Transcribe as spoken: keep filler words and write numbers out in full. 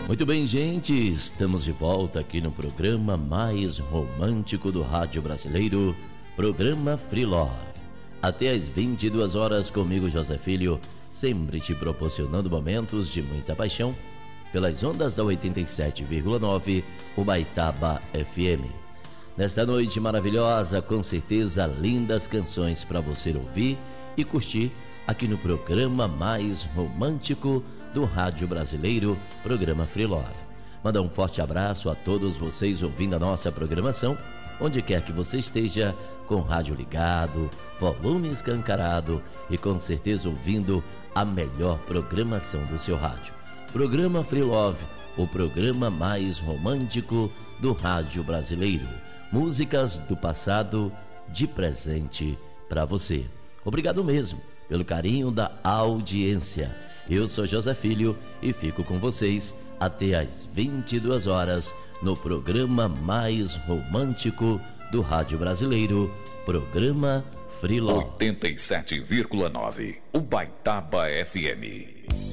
Muito bem, gente, estamos de volta aqui no programa mais romântico do rádio brasileiro, programa Free Love. Até às vinte e duas horas comigo, José Filho, sempre te proporcionando momentos de muita paixão pelas ondas da oitenta e sete vírgula nove, Ubaitaba F M. Nesta noite maravilhosa, com certeza, lindas canções para você ouvir e curtir aqui no programa mais romântico do rádio brasileiro, programa Free Love. Manda um forte abraço a todos vocês ouvindo a nossa programação, onde quer que você esteja, com o rádio ligado, volume escancarado e com certeza ouvindo a melhor programação do seu rádio. Programa Free Love, o programa mais romântico do rádio brasileiro. Músicas do passado de presente para você. Obrigado mesmo pelo carinho da audiência. Eu sou José Filho e fico com vocês até às vinte e duas horas no programa mais romântico do rádio brasileiro, programa Free Love. oitenta e sete vírgula nove, Ubaitaba F M.